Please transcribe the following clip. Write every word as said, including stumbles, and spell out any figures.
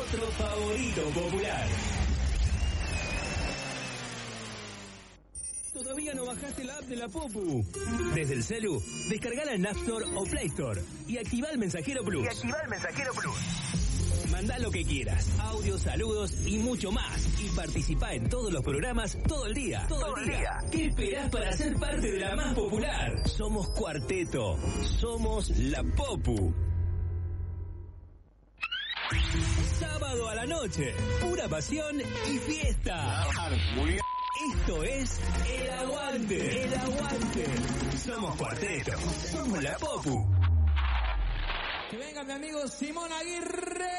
nuestro favorito popular. ¿Todavía no bajaste la app de la Popu? Desde el celu, descargala en App Store o Play Store y activa el Mensajero Plus. Y activa el Mensajero Plus. Mandá lo que quieras, audios, saludos y mucho más. Y participá en todos los programas todo el día. Todo, todo el día. día. ¿Qué esperás para ser parte de la más popular? Somos Cuarteto. Somos la Popu. Sábado a la noche. Pura pasión y fiesta. Esto es El Aguante. El Aguante. Somos Cuarteto. Somos la Popu. Que venga mi amigo Simón Aguirre.